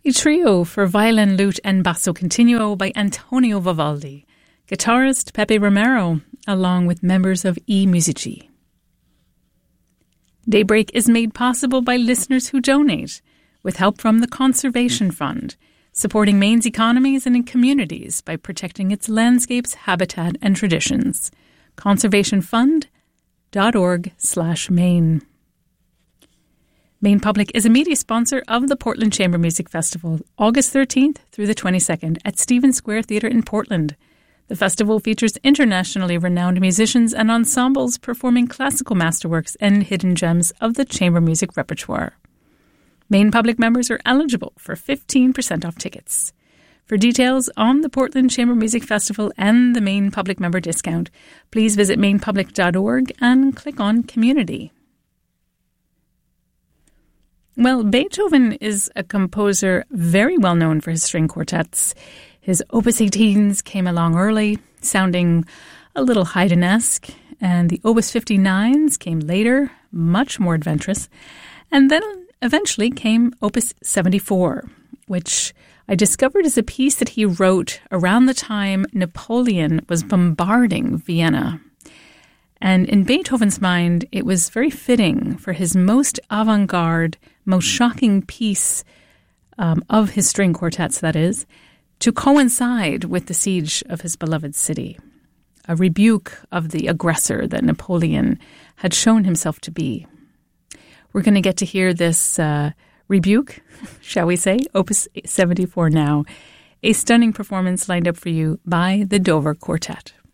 A trio for violin, lute and basso continuo by Antonio Vivaldi, guitarist Pepe Romero, along with members of I Musici. Daybreak is made possible by listeners who donate, with help from the Conservation Fund, supporting Maine's economies and communities by protecting its landscapes, habitat and traditions. conservationfund.org/Maine. Maine Public is a media sponsor of the Portland Chamber Music Festival, August 13th through the 22nd at Stevens Square Theatre in Portland. The festival features internationally renowned musicians and ensembles performing classical masterworks and hidden gems of the chamber music repertoire. Maine Public members are eligible for 15% off tickets. For details on the Portland Chamber Music Festival and the Maine Public member discount, please visit mainepublic.org and click on Community. Well, Beethoven is a composer very well known for his string quartets. His Opus 18s came along early, sounding a little Haydn-esque, and the Opus 59s came later, much more adventurous, and then eventually came Opus 74, which I discovered is a piece that he wrote around the time Napoleon was bombarding Vienna. And in Beethoven's mind, it was very fitting for his most avant-garde, most shocking piece of his string quartets, that is, to coincide with the siege of his beloved city, a rebuke of the aggressor that Napoleon had shown himself to be. We're going to get to hear this rebuke, shall we say, Opus 74 now, a stunning performance lined up for you by the Dover Quartet.